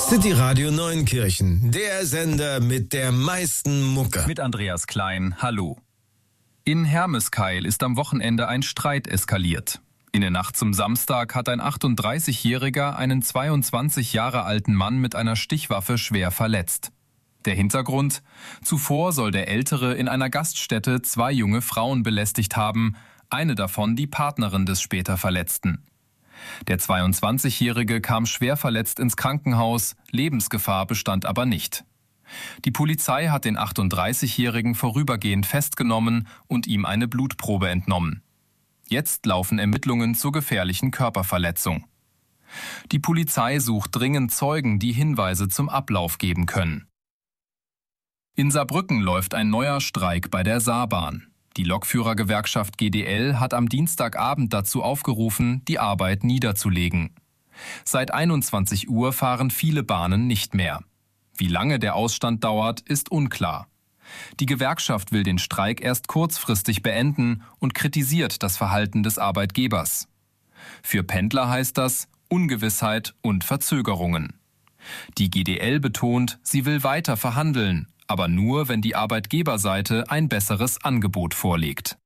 City Radio Neunkirchen, der Sender mit der meisten Mucke. Mit Andreas Klein, hallo. In Hermeskeil ist am Wochenende ein Streit eskaliert. In der Nacht zum Samstag hat ein 38-Jähriger einen 22 Jahre alten Mann mit einer Stichwaffe schwer verletzt. Der Hintergrund: Zuvor soll der Ältere in einer Gaststätte 2 junge Frauen belästigt haben, eine davon die Partnerin des später Verletzten. Der 22-Jährige kam schwer verletzt ins Krankenhaus, Lebensgefahr bestand aber nicht. Die Polizei hat den 38-Jährigen vorübergehend festgenommen und ihm eine Blutprobe entnommen. Jetzt laufen Ermittlungen zur gefährlichen Körperverletzung. Die Polizei sucht dringend Zeugen, die Hinweise zum Ablauf geben können. In Saarbrücken läuft ein neuer Streik bei der Saarbahn. Die Lokführergewerkschaft GDL hat am Dienstagabend dazu aufgerufen, die Arbeit niederzulegen. Seit 21 Uhr fahren viele Bahnen nicht mehr. Wie lange der Ausstand dauert, ist unklar. Die Gewerkschaft will den Streik erst kurzfristig beenden und kritisiert das Verhalten des Arbeitgebers. Für Pendler heißt das Ungewissheit und Verzögerungen. Die GDL betont, sie will weiter verhandeln, aber nur, wenn die Arbeitgeberseite ein besseres Angebot vorlegt.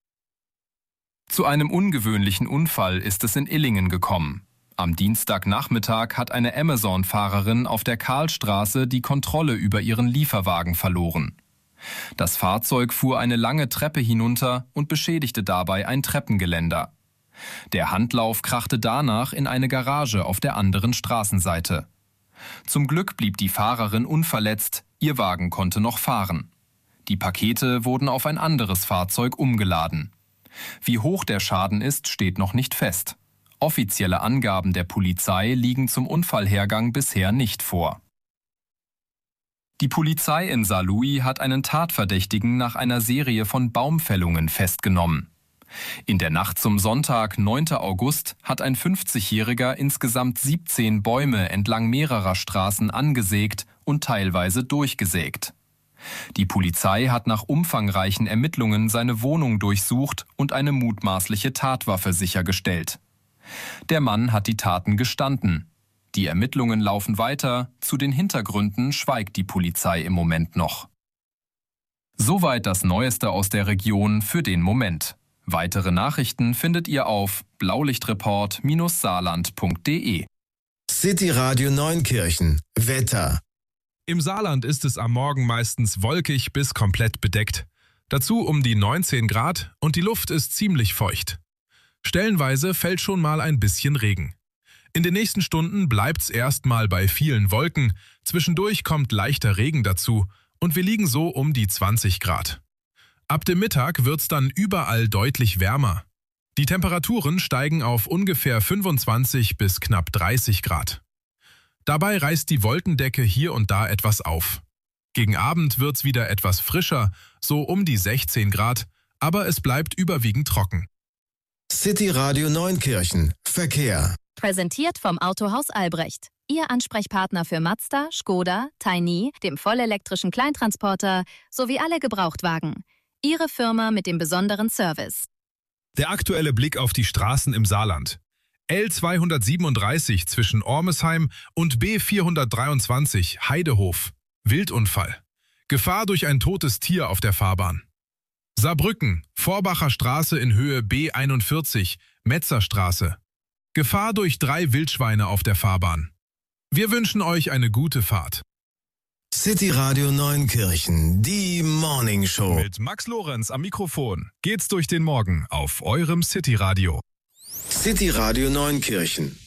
Zu einem ungewöhnlichen Unfall ist es in Illingen gekommen. Am Dienstagnachmittag hat eine Amazon-Fahrerin auf der Karlstraße die Kontrolle über ihren Lieferwagen verloren. Das Fahrzeug fuhr eine lange Treppe hinunter und beschädigte dabei ein Treppengeländer. Der Handlauf krachte danach in eine Garage auf der anderen Straßenseite. Zum Glück blieb die Fahrerin unverletzt, ihr Wagen konnte noch fahren. Die Pakete wurden auf ein anderes Fahrzeug umgeladen. Wie hoch der Schaden ist, steht noch nicht fest. Offizielle Angaben der Polizei liegen zum Unfallhergang bisher nicht vor. Die Polizei in Saarlouis hat einen Tatverdächtigen nach einer Serie von Baumfällungen festgenommen. In der Nacht zum Sonntag, 9. August, hat ein 50-Jähriger insgesamt 17 Bäume entlang mehrerer Straßen angesägt und teilweise durchgesägt. Die Polizei hat nach umfangreichen Ermittlungen seine Wohnung durchsucht und eine mutmaßliche Tatwaffe sichergestellt. Der Mann hat die Taten gestanden. Die Ermittlungen laufen weiter, zu den Hintergründen schweigt die Polizei im Moment noch. Soweit das Neueste aus der Region für den Moment. Weitere Nachrichten findet ihr auf blaulichtreport-saarland.de. City Radio Neunkirchen, Wetter. Im Saarland ist es am Morgen meistens wolkig bis komplett bedeckt. Dazu um die 19 Grad und die Luft ist ziemlich feucht. Stellenweise fällt schon mal ein bisschen Regen. In den nächsten Stunden bleibt's erstmal bei vielen Wolken, zwischendurch kommt leichter Regen dazu und wir liegen so um die 20 Grad. Ab dem Mittag wird's dann überall deutlich wärmer. Die Temperaturen steigen auf ungefähr 25 bis knapp 30 Grad. Dabei reißt die Wolkendecke hier und da etwas auf. Gegen Abend wird's wieder etwas frischer, so um die 16 Grad, aber es bleibt überwiegend trocken. City Radio Neunkirchen, Verkehr. Präsentiert vom Autohaus Albrecht. Ihr Ansprechpartner für Mazda, Škoda, Tiny, dem vollelektrischen Kleintransporter sowie alle Gebrauchtwagen. Ihre Firma mit dem besonderen Service. Der aktuelle Blick auf die Straßen im Saarland. L237 zwischen Ormesheim und B423 Heidehof. Wildunfall. Gefahr durch ein totes Tier auf der Fahrbahn. Saarbrücken, Vorbacher Straße in Höhe B41, Metzerstraße. Gefahr durch 3 Wildschweine auf der Fahrbahn. Wir wünschen euch eine gute Fahrt. City Radio Neunkirchen, die Morning Show. Mit Max Lorenz am Mikrofon geht's durch den Morgen auf eurem City Radio. City Radio Neunkirchen.